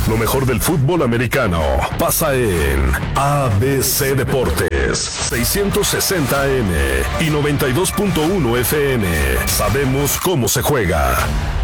Lo mejor del fútbol americano pasa en ABC Deportes 660 AM y 92.1 FM. Sabemos cómo se juega.